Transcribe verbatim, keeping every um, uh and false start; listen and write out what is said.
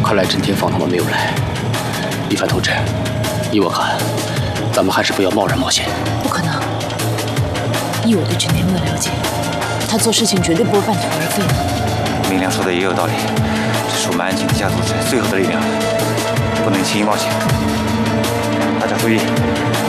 看来真天坊他们没有来。一凡同志，依我看，咱们还是不要贸然冒险。 不可能！依我对真天坊的了解，他做事情绝对不会半途而废的。 明良说的也有道理，这是我们安庆的家族最后的力量，不能轻易冒险。大家注意。